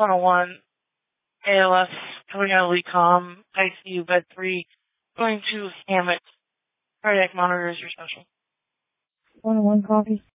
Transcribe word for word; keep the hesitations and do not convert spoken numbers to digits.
one oh one, A L S, coming out of LECOM, I C U, bed three, going to Hammett. Cardiac monitor is your special. one oh one copy.